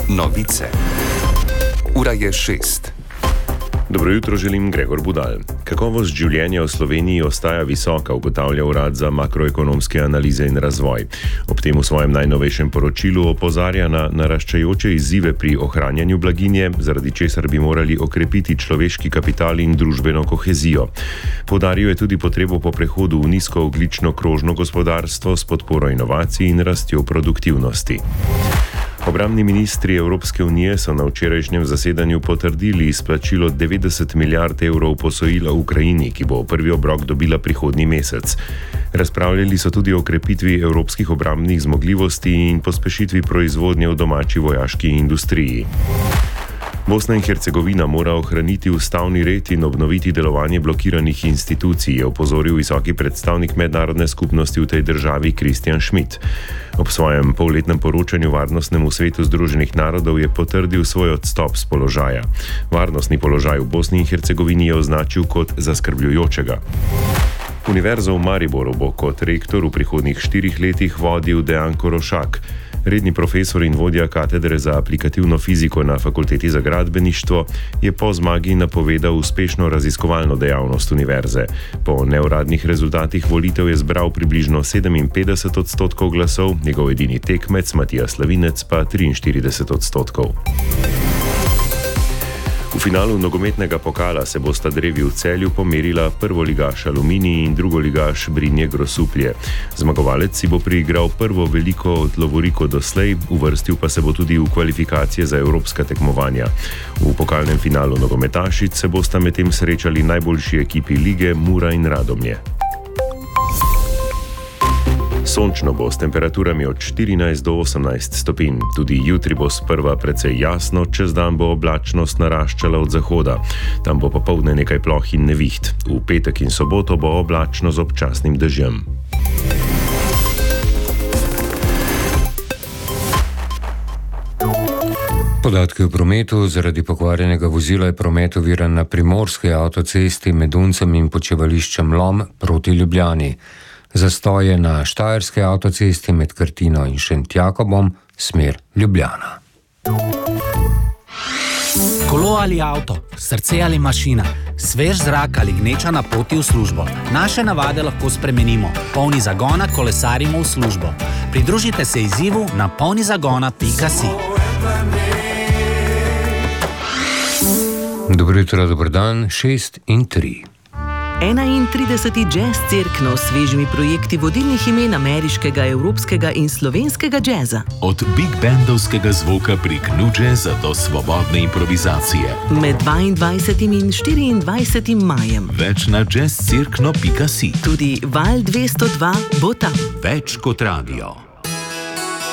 Novice. Ura je 6. Dobro jutro, želim Gregor Budal. Kakovost življenja v Sloveniji ostaja visoka, ugotavlja Urad za makroekonomske analize in razvoj. Ob tem v svojem najnovejšem poročilu opozarja na naraščajoče izzive pri ohranjanju blaginje, zaradi česar bi morali okrepiti človeški kapital in družbeno kohezijo. Poudaril je tudi potrebo po prehodu v nizkoogljično krožno gospodarstvo s podporo inovacij in rastjo produktivnosti. Obrambni ministri Evropske unije so na včerajšnjem zasedanju potrdili izplačilo 90 milijard evrov posojila Ukrajini, ki bo prvi obrok dobila prihodnji mesec. Razpravljali so tudi o krepitvi evropskih obrambnih zmogljivosti in pospešitvi proizvodnje v domači vojaški industriji. Bosna in Hercegovina mora ohraniti ustavni red in obnoviti delovanje blokiranih institucij, je opozoril visoki predstavnik mednarodne skupnosti v tej državi Christian Schmidt. Ob svojem polletnem poročanju Varnostnemu svetu Združenih narodov je potrdil svoj odstop z položaja. Varnostni položaj v Bosni in Hercegovini je označil kot zaskrbljujočega. Univerzo v Mariboru bo kot rektor v prihodnjih 4 letih vodil Dejan Korošak. Redni profesor in vodja katedre za aplikativno fiziko na Fakulteti za gradbeništvo je po zmagi napovedal uspešno raziskovalno dejavnost univerze. Po neuradnih rezultatih volitev je zbral približno 57% glasov, njegov edini tekmec Matija Slavinec pa 43%. V finalu nogometnega pokala se bosta drevi v Celju pomerila prvoligaš Aluminij in drugoligaš Brinje Grosuplje. Zmagovalec si bo priigral prvo veliko lovoriko doslej, uvrstil pa se bo tudi v kvalifikacije za evropska tekmovanja. V pokalnem finalu nogometašic se bosta medtem srečali najboljši ekipi lige Mura in Radomlje. Sončno bo s temperaturami od 14 do 18 stopinj. Tudi jutri bo sprva precej jasno, čez dan bo oblačnost naraščala od zahoda. Tam bo popoldne nekaj ploh in neviht. V petek in soboto bo oblačno z občasnim dežjem. Podatki o prometu. Zaradi pokvarjenega vozila je promet oviran na primorski avtocesti med Uncem in počivališčem Lom proti Ljubljani. Zastoj je na štajerski avtocesti med Krtino in Šentjakobom, smer Ljubljana. Kolo ali avto, srce ali mašina, svež zrak ali gneča na poti v službo. Naše navade lahko spremenimo. Polni zagona kolesarimo v službo. Pridružite se izzivu na polnizagona.si. Dobro jutro, dober dan, 6:03. 31. Jazz Cirkno s svežimi projekti vodilnih imen ameriškega, evropskega in slovenskega džeza. Od big bandovskega zvoka prek nu džeza do svobodne improvizacije. Med 22. in 24. majem. Več na jazzcirkno.si. Tudi Val 202 bo tam. Več kot radio.